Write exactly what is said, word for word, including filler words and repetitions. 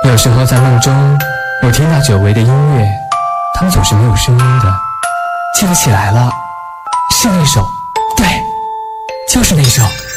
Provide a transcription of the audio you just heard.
有时候在梦中，我听到久违的音乐，它们总是没有声音的。记不起来了，是那首，对，就是那首。